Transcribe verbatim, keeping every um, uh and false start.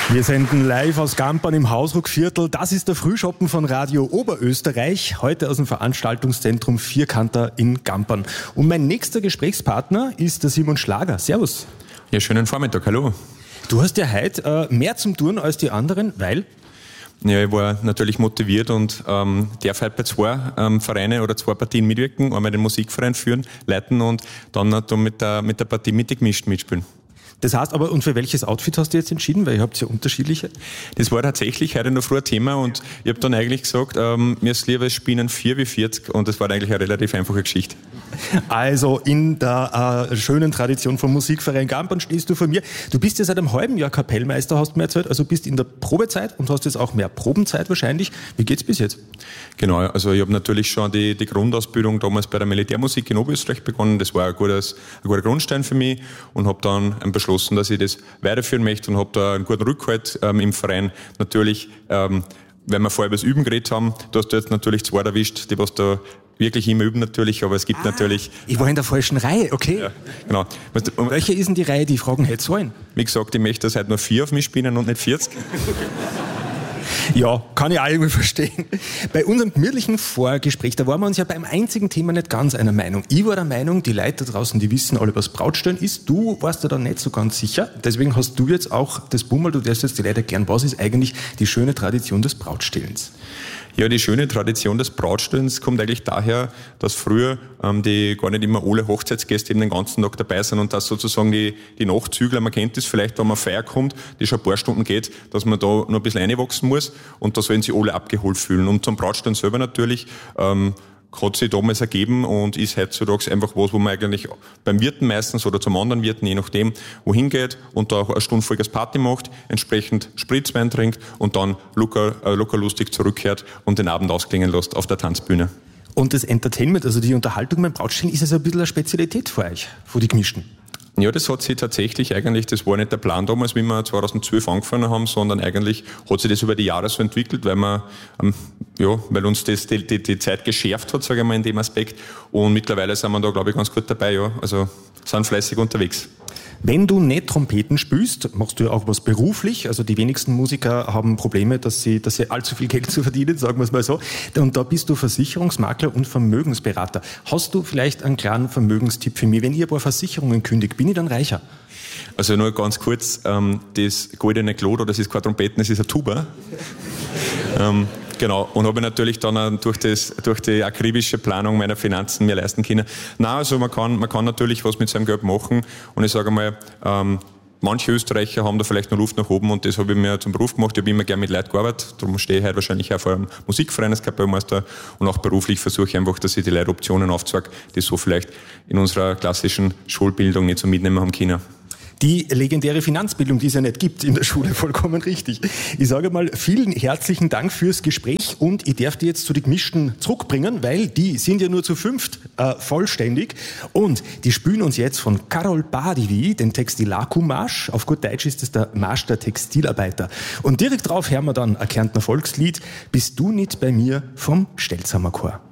Wir senden live aus Gampern im Hausruckviertel. Das ist der Frühschoppen von Radio Oberösterreich, heute aus dem Veranstaltungszentrum Vierkanter in Gampern. Und mein nächster Gesprächspartner ist der Simon Schlager. Servus. Ja, schönen Vormittag, hallo. Du hast ja heute äh, mehr zum Tun als die anderen, weil? Ja, ich war natürlich motiviert und ähm, darf heute bei zwei ähm, Vereinen oder zwei Partien mitwirken, einmal den Musikverein führen, leiten und dann noch mit der, mit der Partie Mitte gemischt mitspielen. Das heißt aber, und für welches Outfit hast du jetzt entschieden? Weil ihr habt ja unterschiedliche. Das war tatsächlich heute noch früh ein Thema und ich habe dann eigentlich gesagt, ähm, mir ist lieber spielen vier wie vierzig und das war eigentlich eine relativ einfache Geschichte. Also in der äh, schönen Tradition vom Musikverein Gampern stehst du vor mir. Du bist ja seit einem halben Jahr Kapellmeister, hast du mir erzählt, also bist in der Probezeit und hast jetzt auch mehr Probenzeit wahrscheinlich. Wie geht's bis jetzt? Genau, also ich habe natürlich schon die, die Grundausbildung damals bei der Militärmusik in Oberösterreich begonnen. Das war ein, gutes, ein guter Grundstein für mich und habe dann beschlossen, dass ich das weiterführen möchte und habe da einen guten Rückhalt ähm, im Verein. Natürlich, ähm, wenn wir vorher über das Üben geredet haben, du hast jetzt natürlich zwei erwischt, die was da wirklich immer üben natürlich, aber es gibt ah, natürlich... Ich war in der falschen Reihe, okay. Ja, genau. Und welche ist denn die Reihe, die Fragen hätte sollen? Wie gesagt, ich möchte, dass heute nur vier auf mich spielen und nicht vierzig. Ja, kann ich auch irgendwie verstehen. Bei unserem gemütlichen Vorgespräch, da waren wir uns ja beim einzigen Thema nicht ganz einer Meinung. Ich war der Meinung, die Leute da draußen, die wissen alle, was Brautstellen ist. Du warst dir da nicht so ganz sicher. Deswegen hast du jetzt auch das Bummel, du darfst jetzt die Leute erklären, was ist eigentlich die schöne Tradition des Brautstellens? Ja, die schöne Tradition des Brautstellens kommt eigentlich daher, dass früher ähm, die gar nicht immer alle Hochzeitsgäste eben den ganzen Tag dabei sind und dass sozusagen die, die Nachzügler, man kennt das vielleicht, wenn man Feier kommt, die schon ein paar Stunden geht, dass man da noch ein bisschen reinwachsen muss und da sollen sich alle abgeholt fühlen. Und zum Brautstellen selber natürlich ähm, hat sich damals ergeben und ist heutzutage einfach was, wo man eigentlich beim Wirten meistens oder zum anderen Wirten, je nachdem, wohin geht und da auch eine Stunde volles Party macht, entsprechend Spritzwein trinkt und dann locker, äh, locker lustig zurückkehrt und den Abend ausklingen lässt auf der Tanzbühne. Und das Entertainment, also die Unterhaltung beim Brautstellen, ist also ein bisschen eine Spezialität für euch, für die Gemischten? Ja, das hat sich tatsächlich eigentlich, das war nicht der Plan damals, wie wir zweitausendzwölf angefangen haben, sondern eigentlich hat sich das über die Jahre so entwickelt, weil wir, ähm, ja, weil uns das die, die, die Zeit geschärft hat, sage ich mal, in dem Aspekt. Und mittlerweile sind wir da, glaube ich, ganz gut dabei, ja. Also, sind fleißig unterwegs. Wenn du nicht Trompeten spielst, machst du ja auch was beruflich. Also die wenigsten Musiker haben Probleme, dass sie, dass sie allzu viel Geld zu verdienen, sagen wir es mal so. Und da bist du Versicherungsmakler und Vermögensberater. Hast du vielleicht einen kleinen Vermögenstipp für mich? Wenn ich ein paar Versicherungen kündige, bin ich dann reicher? Also nur ganz kurz, ähm, das goldene Klodo, das ist keine Trompeten, das ist ein Tuba. ähm, Genau, und habe natürlich dann auch durch, das, durch die akribische Planung meiner Finanzen mir leisten können. Nein, also man kann, man kann natürlich was mit seinem Geld machen und ich sage mal, ähm, manche Österreicher haben da vielleicht noch Luft nach oben und das habe ich mir zum Beruf gemacht. Ich habe immer gerne mit Leuten gearbeitet, darum stehe ich heute wahrscheinlich auch vor einem Musikverein als Kapellmeister und auch beruflich versuche ich einfach, dass ich die Leute Optionen aufzeige, die so vielleicht in unserer klassischen Schulbildung nicht so mitnehmen haben können. Die legendäre Finanzbildung, die es ja nicht gibt in der Schule, vollkommen richtig. Ich sage mal, vielen herzlichen Dank fürs Gespräch und ich darf die jetzt zu den Gemischten zurückbringen, weil die sind ja nur zu fünft äh, vollständig und die spielen uns jetzt von Karol Badivi den Textilaku-Marsch. Auf gut Deutsch ist es der Marsch der Textilarbeiter. Und direkt drauf hören wir dann ein Kärntner Volkslied, Bist du nicht bei mir vom Stelzhammer Chor.